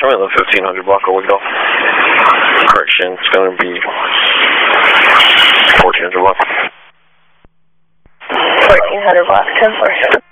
show me the 1500 block of Wiggdall. Correction, it's going to be 1400 block. 1400 block, 10-4.